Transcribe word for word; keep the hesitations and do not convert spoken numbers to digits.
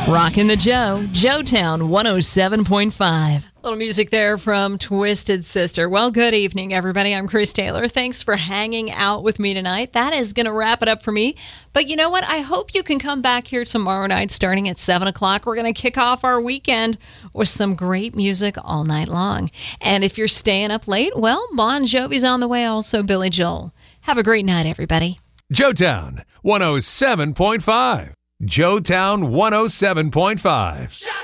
Rockin' the Joe, Joetown one oh seven point five. Little music there from Twisted Sister. Well, good evening, everybody. I'm Chris Taylor. Thanks for hanging out with me tonight. That is going to wrap it up for me. But you know what? I hope you can come back here tomorrow night starting at seven o'clock. We're going to kick off our weekend with some great music all night long. And if you're staying up late, well, Bon Jovi's on the way, also Billy Joel. Have a great night, everybody. Joetown one oh seven point five. Joetown one oh seven point five.